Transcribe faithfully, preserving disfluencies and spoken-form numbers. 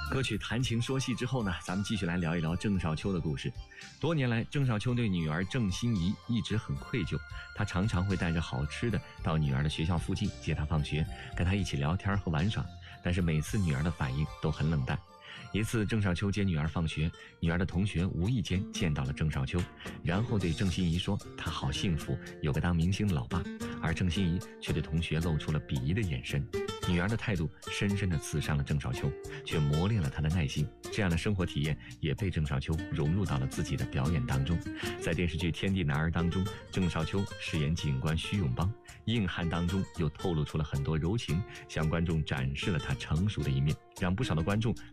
歌曲谈情说戏之后呢，咱们继续来聊一聊郑少秋的故事。多年来，郑少秋对女儿郑欣宜一直很愧疚，他常常会带着好吃的到女儿的学校附近接她放学，跟她一起聊天和玩耍，但是每次女儿的反应都很冷淡。一次，郑少秋接女儿放学，女儿的同学无意间见到了郑少秋，然后对郑欣宜说她好幸福，有个当明星的老爸，而郑欣宜却对同学露出了鄙夷的眼神。女儿的态度深深地刺伤了郑少秋，却磨练了他的耐心。这样的生活体验也被郑少秋融入到了自己的表演当中。在电视剧《天地男儿》当中，郑少秋饰演警官徐永邦，硬汉当中又透露出了很多柔情，向观众展示了他成熟的一面，让不少的观众